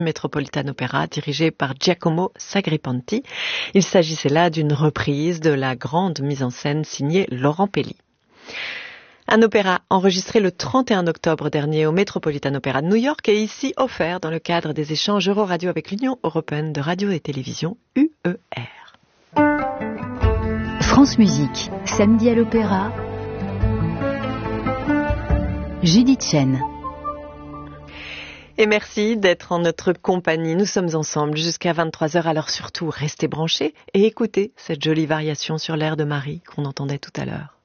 Metropolitan Opera dirigé par Giacomo Sacripanti. Il s'agissait là d'une reprise de la grande mise en scène signée Laurent Pelli. Un opéra enregistré le 31 octobre dernier au Metropolitan Opera de New York est ici offert dans le cadre des échanges Euroradio avec l'Union européenne de radio et télévision, UER. France Musique, samedi à l'Opéra, Judith Chen. Et merci d'être en notre compagnie. Nous sommes ensemble jusqu'à 23h. Alors surtout, restez branchés et écoutez cette jolie variation sur l'air de Marie qu'on entendait tout à l'heure.